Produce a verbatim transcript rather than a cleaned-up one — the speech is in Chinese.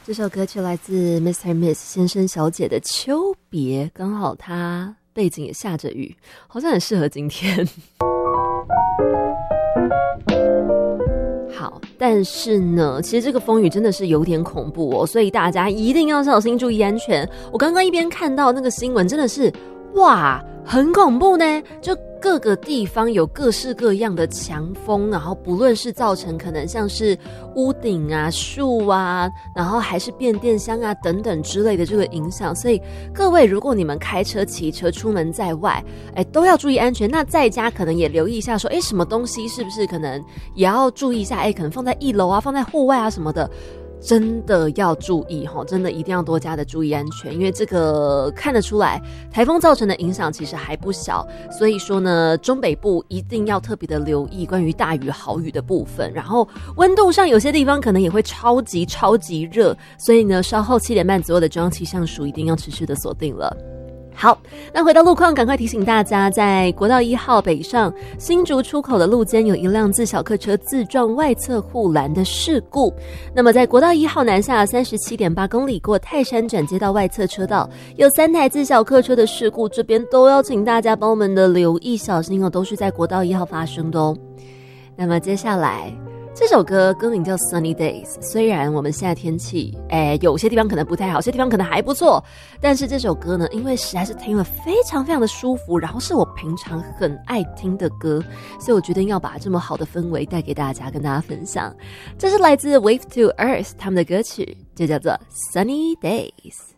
这首歌曲来自 Mister Miss 先生小姐的秋别，刚好它背景也下着雨，好像很适合今天。好，但是呢，其实这个风雨真的是有点恐怖哦，所以大家一定要小心，注意安全。我刚刚一边看到那个新闻，真的是哇，很恐怖呢，就各个地方有各式各样的强风，然后不论是造成可能像是屋顶啊、树啊，然后还是变电箱啊等等之类的这个影响，所以各位如果你们开车、骑车出门在外，哎，都要注意安全。那在家可能也留意一下说，哎，什么东西是不是可能也要注意一下，哎，可能放在一楼啊、放在户外啊什么的。真的要注意齁，真的一定要多加的注意安全，因为这个看得出来台风造成的影响其实还不小，所以说呢中北部一定要特别的留意关于大雨豪雨的部分，然后温度上有些地方可能也会超级超级热，所以呢稍后七点半左右的中央气象署一定要持续的锁定了。好，那回到路况，赶快提醒大家，在国道一号北上新竹出口的路肩有一辆自小客车自撞外侧护栏的事故。那么在国道一号南下 三十七点八公里过泰山转接道外侧车道，有三台自小客车的事故，这边都要请大家帮我们的留意小心哦，都是在国道一号发生的哦。那么接下来这首歌歌名叫 Sunny Days， 虽然我们现在天气诶有些地方可能不太好，有些地方可能还不错，但是这首歌呢因为实在是听了非常非常的舒服，然后是我平常很爱听的歌，所以我决定要把这么好的氛围带给大家，跟大家分享。这是来自 Wave to Earth 他们的歌曲，就叫做 Sunny Days。